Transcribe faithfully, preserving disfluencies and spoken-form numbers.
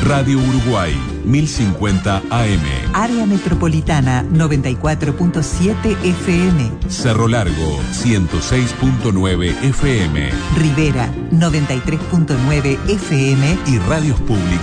Radio Uruguay, mil cincuenta A M. Área Metropolitana, noventa y cuatro punto siete F M. Cerro Largo, ciento seis punto nueve F M. Rivera, noventa y tres punto nueve F M. Y radios públicas